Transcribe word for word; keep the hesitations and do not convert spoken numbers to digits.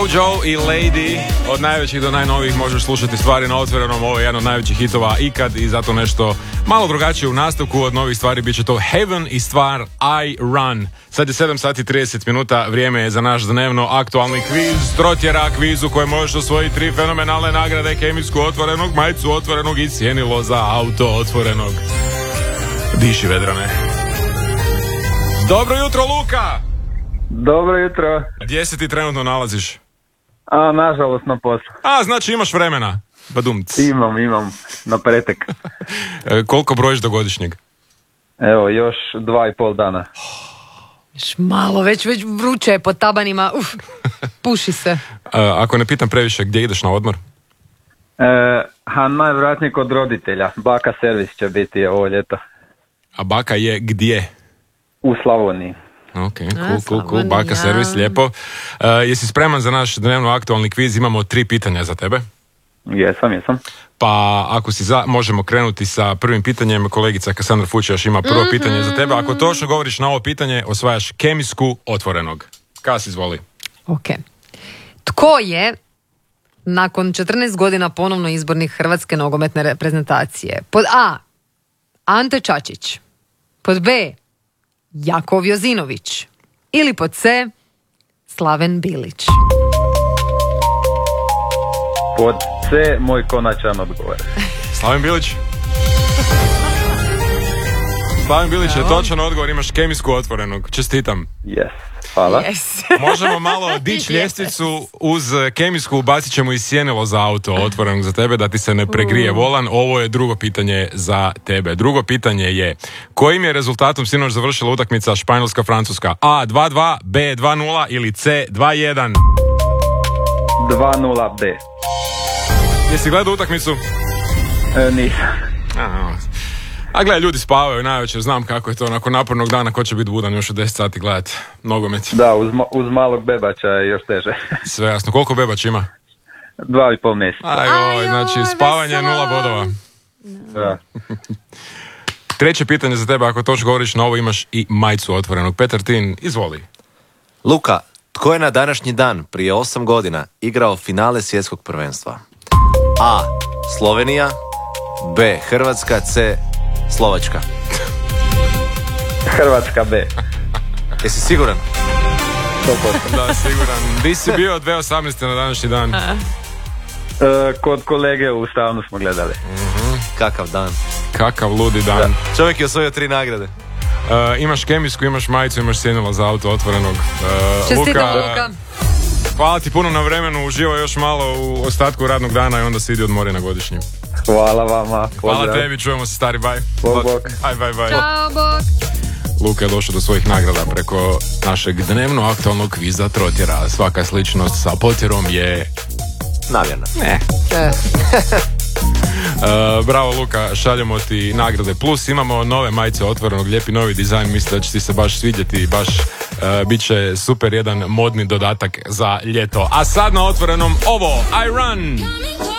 Mojo i Lady, od najvećih do najnovijih možeš slušati stvari na Otvorenom. Ovo je jedan od najvećih hitova ikad i zato nešto malo drugačije u nastavku. Od novih stvari bit će to Heaven i stvar I Run. Sad je sedam sati trideset minuta, vrijeme je za naš dnevno aktualni kviz, trotjera kviz u kojem možeš osvojiti tri fenomenalne nagrade: kemijsku Otvorenog, majicu Otvorenog i sjenilo za auto Otvorenog. Diši, Vedrane. Dobro jutro, Luka! Dobro jutro. Gdje se ti trenutno nalaziš? A, nažalost na poslu. A, znači imaš vremena. Badumc. Imam, imam. Na pretek. E, koliko brojiš do godišnjeg? Evo, još dva i pol dana. Još malo, već, već vruće je po tabanima. Uf, puši se. E, ako ne pitam previše, gdje ideš na odmor? E, a najvjerojatnije kod roditelja. Baka servis će biti ovo ljeto. A baka je gdje? U Slavoniji. Ok, cool, cool, cool. Baka servis, lijepo. Uh, jesi spreman za naš dnevno aktualni kviz? Imamo tri pitanja za tebe. Jesam, jesam. Pa ako si za, možemo krenuti sa prvim pitanjem. Kolegica Kasandra Fučaš ima prvo mm-hmm. pitanje za tebe. Ako točno govoriš na ovo pitanje, osvajaš kemijsku Otvorenog. Kas, izvoli. Ok. Tko je nakon četrnaest godina ponovno izbornik Hrvatske nogometne reprezentacije? Pod A. Ante Čačić. Pod B. Jakov Jozinović. Ili pod C. Slaven Bilić. Pod C, moj konačan odgovor. Slaven Bilić. Slaven Bilić je točan odgovor, imaš kemijsku Otvorenog. Čestitam. Yes, hvala. Yes. Možemo malo dići ljestvicu, uz kemijsku ubacit ćemo i sjenilo za auto Otvorenog za tebe, da ti se ne pregrije volan. Ovo je drugo pitanje za tebe. Drugo pitanje je: kojim je rezultatom sinoć završila utakmica Španjolska-Francuska? A dva dva, B dva nula ili C dva jedan? dva nula B. Jesi gledao utakmicu? E, nisam. A, a gledaj, ljudi spavaju največer, znam kako je to nakon napornog dana, ko će biti budan još u deset sati gledat nogomet. Da, uz, uz malog bebača je još teže. Sve jasno. Koliko bebač ima? Dva i pol mjeseca. Ajoj, znači spavanje nula bodova. Da. Treće pitanje za tebe, ako točno govoriš na ovo, imaš i majicu Otvorenog. Petar Tin, izvoli. Luka, tko je na današnji dan prije osam godina igrao finale svjetskog prvenstva? A. Slovenija. B. Hrvatska. C. Slovačka. Hrvatska B. Jesi siguran? sto posto. Da, siguran. Di si bio dvije tisuće osamnaeste na današnji dan? E, kod kolege u Stavnu smo gledali. Uh-huh. Kakav dan. Kakav ludi dan. Da. Čovjek je osvojio tri nagrade. Uh, imaš kemijsku, imaš majicu, imaš sjenilo za auto Otvorenog. Uh, Čestitam, Luka, Luka. Hvala ti puno na vremenu, uživaj još malo u ostatku radnog dana i onda se idi odmori na godišnji. Hvala vama. Hvala Pozdrav. tebi, čujemo se, stari, bye. Bog, bog. Aj, bye, bye. Ćao, bok. Luka je došao do svojih nagrada preko našeg dnevno aktualnog kviza Trotjera. Svaka sličnost sa Potjerom je... Navjerno. Ne. E. Uh, bravo, Luka, šaljemo ti nagrade. Plus imamo nove majice Otvorenog, lijepi novi dizajn, mislim da će ti se baš svidjeti, baš uh, bit će super jedan modni dodatak za ljeto. A sad na Otvorenom ovo, I Run!